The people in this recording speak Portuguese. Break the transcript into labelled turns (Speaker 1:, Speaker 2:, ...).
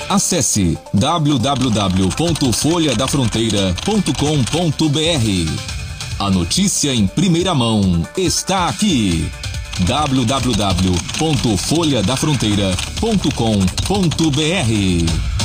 Speaker 1: Acesse www.folhadafronteira.com.br. A notícia em primeira mão está aqui. www.folhadafronteira.com.br